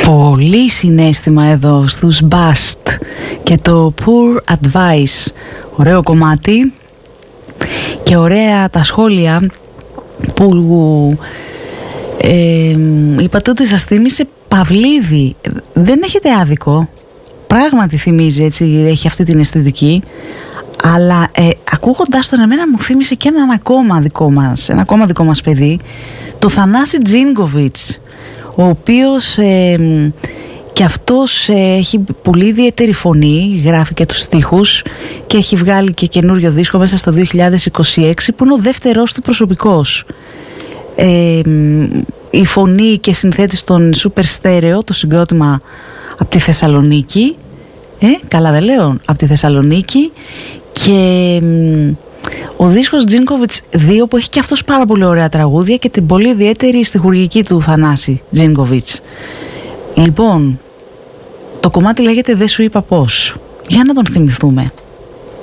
Πολύ συναίσθημα εδώ στους Bust και το Poor Advice. Ωραίο κομμάτι και ωραία τα σχόλια που είπατε ότι σας θύμισε Παυλίδη. Δεν έχετε άδικο. Πράγματι θυμίζει, έτσι, έχει αυτή την αισθητική. Αλλά ακούγοντας τον, εμένα μου θύμισε και ένα ακόμα δικό μας παιδί, το Θανάση Τζίνκοβιτς, ο οποίος και αυτός έχει πολύ ιδιαίτερη φωνή, γράφει και τους στίχους και έχει βγάλει και καινούριο δίσκο μέσα στο 2026 που είναι ο δεύτερος του προσωπικός. Η φωνή και συνθέτης των Super Stereo, το συγκρότημα από τη Θεσσαλονίκη, καλά δεν λέω, από τη Θεσσαλονίκη, και ο δίσκος Τζίνκοβιτς 2 που έχει και αυτός πάρα πολύ ωραία τραγούδια και την πολύ ιδιαίτερη στιχουργική του Θανάση Τζίνκοβιτς. Λοιπόν, το κομμάτι λέγεται «Δεν σου είπα πώς». Για να τον θυμηθούμε.